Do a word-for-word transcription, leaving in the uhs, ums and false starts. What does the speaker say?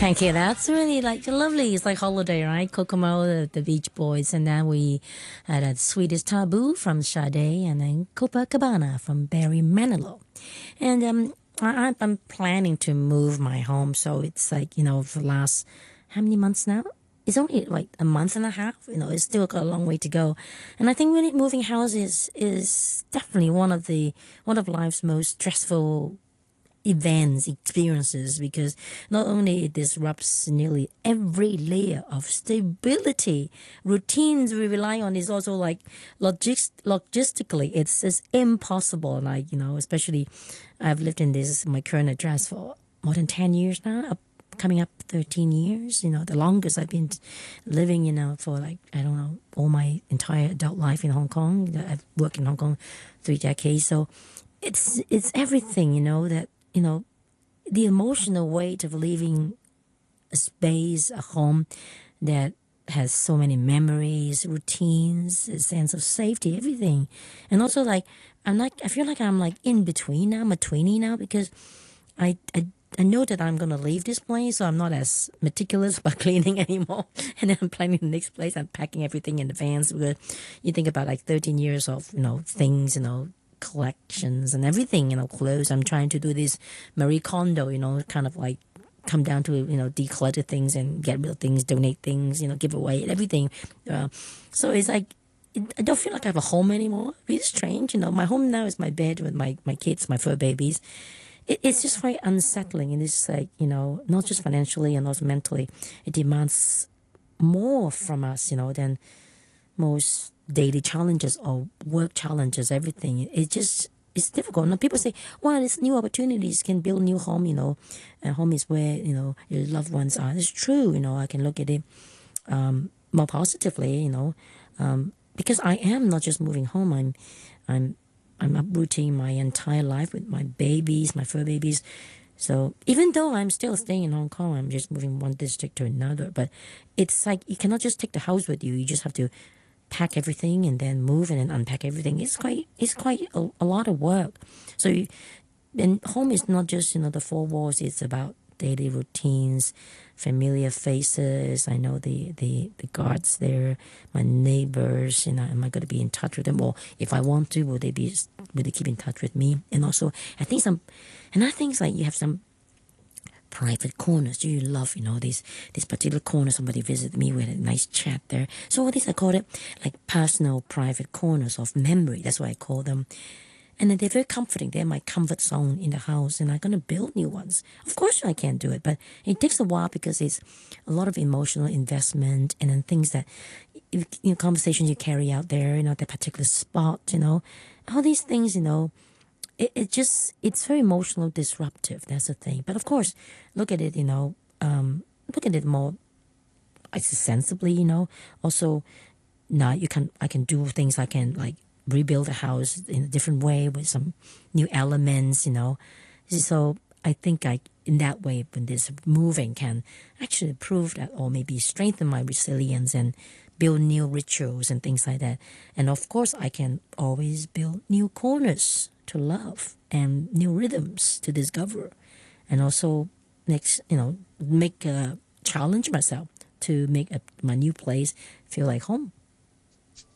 Thank you. That's really like lovely. It's like holiday, right? Kokomo, the, the Beach Boys, and then we had a Sweetest Taboo from Sade, and then Copacabana from Barry Manilow. And um, I, I- I'm planning to move my home, so it's like you know, for the last how many months now? It's only like a month and a half. You know, it's still got a long way to go. And I think really moving house is is definitely one of the one of life's most stressful events, experiences, because not only it disrupts nearly every layer of stability, routines we rely on is also like logis- logistically, it's, it's impossible. Like, you know, especially I've lived in this, my current address for more than ten years now, up, coming up thirteen years, you know, the longest I've been living, you know, for like, I don't know, all my entire adult life in Hong Kong. I've worked in Hong Kong three decades. So it's, it's everything, you know, that you know, the emotional weight of leaving a space, a home that has so many memories, routines, a sense of safety, everything. And also like I'm like I feel like I'm like in between now, I'm a tweenie now because I I I know that I'm gonna leave this place, so I'm not as meticulous about cleaning anymore. And then I'm planning the next place. I'm packing everything in advance because you think about like thirteen years of you know things, you know collections and everything, you know, clothes. I'm trying to do this Marie Kondo, you know, kind of like come down to, you know, declutter things and get rid of things, donate things, you know, give away everything. Uh, so it's like, it, I don't feel like I have a home anymore. It's strange, you know. My home now is my bed with my, my kids, my fur babies. It, it's just very unsettling. And it's like, you know, not just financially and also mentally, it demands more from us, you know, than most daily challenges or work challenges, everything. It just it's difficult. Now people say, well, there's new opportunities, can build new home, you know, and home is where, you know, your loved ones are. It's true, you know, I can look at it um, more positively, you know, um, because I am not just moving home, I'm I'm I'm uprooting my entire life with my babies, my fur babies. So even though I'm still staying in Hong Kong, I'm just moving one district to another. But it's like you cannot just take the house with you. You just have to pack everything and then move and then unpack everything. It's quite it's quite a, a lot of work. So you, and home is not just you know the four walls. It's about daily routines, familiar faces. I know the the the guards there, my neighbors. You know, am I going to be in touch with them? Or if I want to, will they be will they keep in touch with me? And also, I think some, and I think like you have some private corners. Do you love, you know, this this particular corner? Somebody visited me with a nice chat there. So all these I call it like personal private corners of memory. That's what I call them. And then they're very comforting. They're my comfort zone in the house, and I'm gonna build new ones. Of course I can do it, but it takes a while because it's a lot of emotional investment and then things that you know, conversations you carry out there, you know, that particular spot, you know. All these things, you know, it, it just it's very emotional disruptive. That's the thing. But of course, look at it, you know, um, look at it more I say sensibly, you know. Also, now you can I can do things. I can like rebuild a house in a different way with some new elements, you know. So I think I in that way when this moving can actually prove that or maybe strengthen my resilience and build new rituals and things like that. And of course I can always build new corners to love and new rhythms to discover and also next you know make a challenge myself to make a, my new place feel like home.